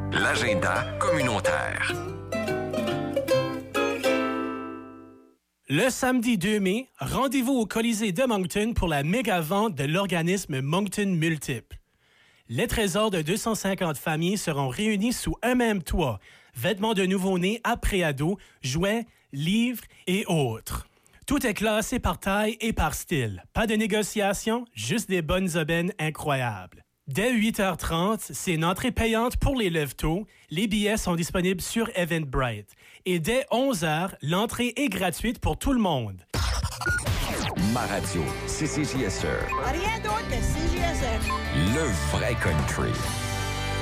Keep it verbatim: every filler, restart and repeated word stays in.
L'agenda communautaire. Le samedi deux mai, rendez-vous au Colisée de Moncton pour la méga-vente de l'organisme Moncton Multiple. Les trésors de deux cent cinquante familles seront réunis sous un même toit. Vêtements de nouveau-nés à pré-ado, jouets, livres et autres. Tout est classé par taille et par style. Pas de négociation, juste des bonnes aubaines incroyables. Dès huit heures trente, c'est une entrée payante pour les lève-tôt. Les billets sont disponibles sur Eventbrite. Et dès onze heures, l'entrée est gratuite pour tout le monde. Ma radio, c'est C J S E. Rien d'autre que C J S E. Le vrai country.